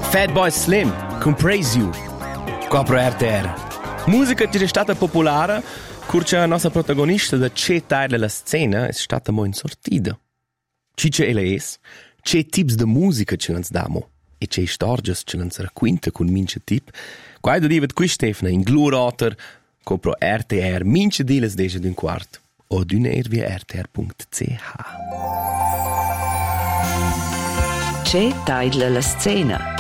Fatboy Slim, con Praise You, copro RTR. Musica che è stata popolare, curcia la nostra protagonista da c'è taglio della scena è stata mo insortida. Ciccia e lei c'è tips di musica che non damo e c'è storie che non si racconta con mince tip. Quando divet qui Stefano in Glurater, copro RTR mince diles deja d'un quart o d'un via rtr.ch. C'è taglio la scena.